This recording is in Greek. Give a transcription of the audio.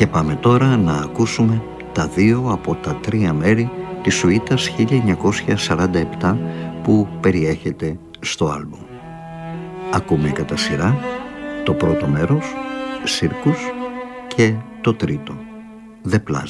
Και πάμε τώρα να ακούσουμε τα 2 από τα 3 μέρη της σουίτας 1947 που περιέχεται στο άλμπουμ. Ακούμε κατά σειρά το πρώτο μέρος, Circus, και το τρίτο, The Plaza.